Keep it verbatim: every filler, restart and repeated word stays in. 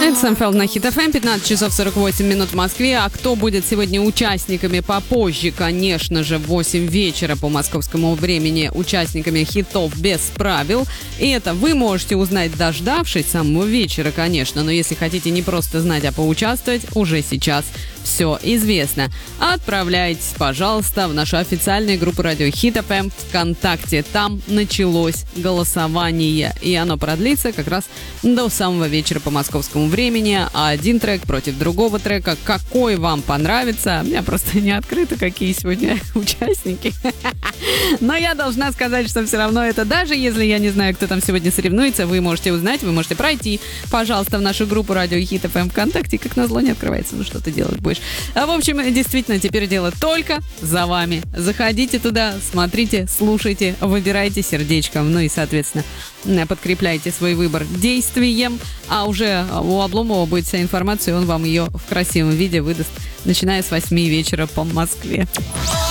Это Сэмфелд на Хит эф эм, пятнадцать часов сорок восемь минут в Москве. А кто будет сегодня участниками попозже? Конечно же, в восемь вечера по московскому времени участниками хитов без правил. И это вы можете узнать, дождавшись самого вечера, конечно. Но если хотите не просто знать, а поучаствовать, уже сейчас все известно. Отправляйтесь, пожалуйста, в нашу официальную группу радио Хит эф эм ВКонтакте. Там началось голосование. И оно продлится как раз до самого вечера по московскому времени. А один трек против другого трека. Какой вам понравится? У меня просто не открыто, какие сегодня участники. Но я должна сказать, что все равно это, даже если я не знаю, кто там сегодня соревнуется, вы можете узнать, вы можете пройти, пожалуйста, в нашу группу радио Хит эф эм ВКонтакте. Как назло не открывается. Ну что ты делать будешь? А, в общем, действительно, теперь дело только за вами. Заходите туда, смотрите, слушайте, выбирайте сердечком. Ну и, соответственно, подкрепляйте свой выбор действием. А уже у Обломова будет вся информация, и он вам ее в красивом виде выдаст, начиная с восьми вечера по Москве.